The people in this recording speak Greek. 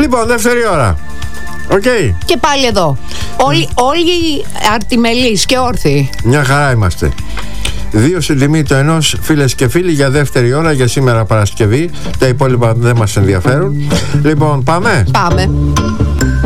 Λοιπόν, δεύτερη ώρα. Okay. Και πάλι εδώ. Όλοι αρτιμελείς και όρθιοι. Μια χαρά είμαστε. 2 στην τιμή το ενός, φίλες και φίλοι, για δεύτερη ώρα, για σήμερα Παρασκευή. Τα υπόλοιπα δεν μας ενδιαφέρουν. Λοιπόν, πάμε. Πάμε.